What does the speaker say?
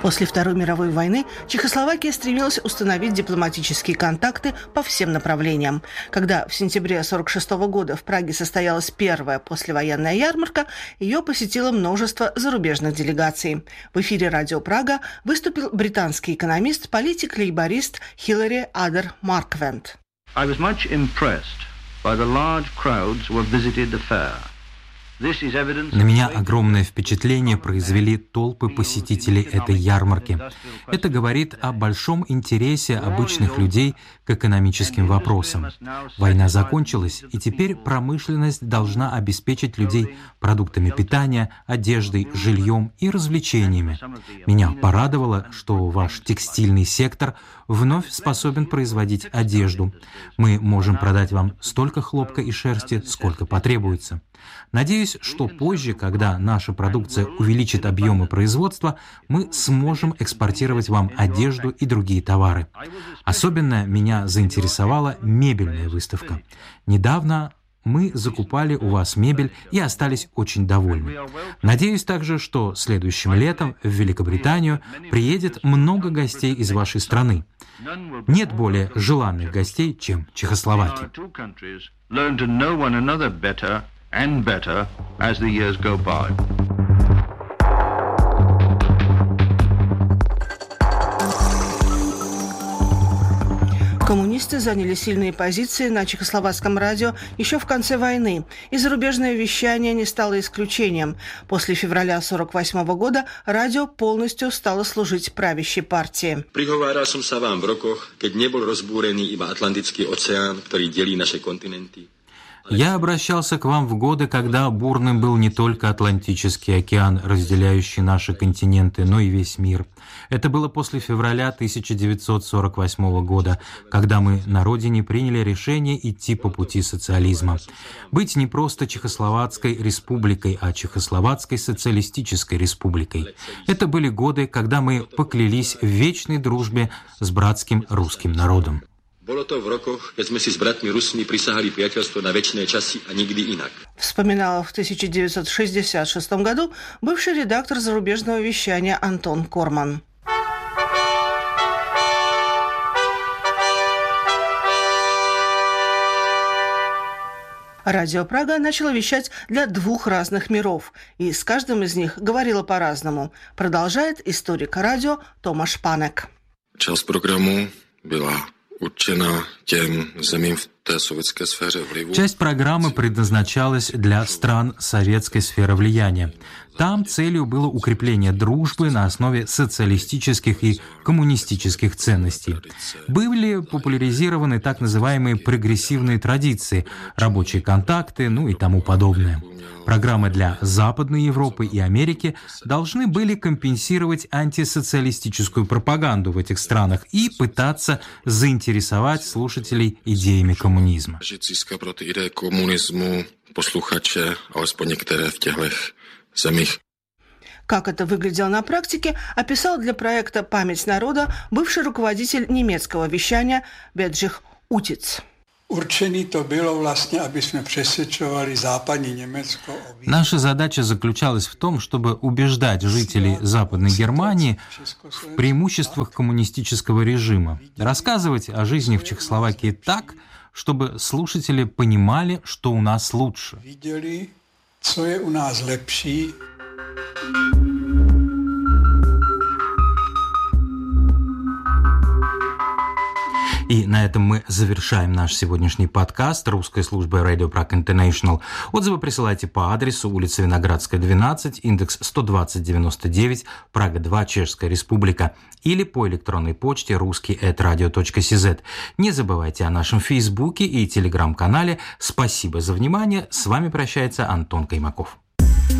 После Второй мировой войны Чехословакия стремилась установить дипломатические контакты по всем направлениям. Когда в сентябре 1946 года в Праге состоялась первая послевоенная ярмарка, ее посетило множество зарубежных делегаций. В эфире «Радио Прага» выступил британский экономист, политик-лейборист Хиллари Адер Марквент. I was much impressed by the large crowds who have visited the fair. На меня огромное впечатление произвели толпы посетителей этой ярмарки. Это говорит о большом интересе обычных людей к экономическим вопросам. Война закончилась, и теперь промышленность должна обеспечить людей продуктами питания, одеждой, жильем и развлечениями. Меня порадовало, что ваш текстильный сектор вновь способен производить одежду. Мы можем продать вам столько хлопка и шерсти, сколько потребуется. Надеюсь, что позже, когда наша продукция увеличит объемы производства, мы сможем экспортировать вам одежду и другие товары. Особенно меня заинтересовала мебельная выставка. Недавно мы закупали у вас мебель и остались очень довольны. Надеюсь также, что следующим летом в Великобританию приедет много гостей из вашей страны. Нет более желанных гостей, чем Чехословакия. And better as the years go by. Коммунисты заняли сильные позиции на чехословацком радио еще в конце войны, и зарубежное вещание не стало исключением. После февраля 1948 года радио полностью стало служить правящей партии. Prihováral som sa vám v rokoch, keď nebol rozbúrený iba Atlantický oceán, ktorý delí naše kontinenty. Я обращался к вам в годы, когда бурным был не только Атлантический океан, разделяющий наши континенты, но и весь мир. Это было после февраля 1948 года, когда мы на родине приняли решение идти по пути социализма. Быть не просто Чехословацкой республикой, а Чехословацкой социалистической республикой. Это были годы, когда мы поклялись в вечной дружбе с братским русским народом. Bolo to v rokoch, keď sme si s bratmi Rusmi prisahali priateľstvo na večné časy a nikdy inak. Вспоминал в 1966 году бывший редактор зарубежного вещания Антон Корман. Радио Прага начало вещать для двух разных миров, и с каждым из них говорило по-разному. Продолжает историк радио Томаш Панек. Часть программы была určena těm zemím v té sovětské sféře vlivu. Часть программы предназначалась для стран советской сферы влияния. Там целью было укрепление дружбы на основе социалистических и коммунистических ценностей. Были популяризированы так называемые прогрессивные традиции, рабочие контакты, и тому подобное. Программы для Западной Европы и Америки должны были компенсировать антисоциалистическую пропаганду в этих странах и пытаться заинтересовать слушателей идеями коммунизма. Získat pro ty ideje komunismu posluchače, alespoň některé v těchto zemích. Как это выглядело на практике, описал для проекта «Память народа» бывший руководитель немецкого вещания Беджих Утиц. Наша задача заключалась в том, чтобы убеждать жителей Западной Германии в преимуществах коммунистического режима, рассказывать о жизни в Чехословакии так, чтобы слушатели понимали, что у нас лучше. И на этом мы завершаем наш сегодняшний подкаст русской службы Radio Prague International. Отзывы присылайте по адресу улица Виноградская, 12, индекс 12099, Прага 2, Чешская Республика, или по электронной почте ruski@radio.cz. Не забывайте о нашем Фейсбуке и Телеграм-канале. Спасибо за внимание. С вами прощается Антон Каймаков.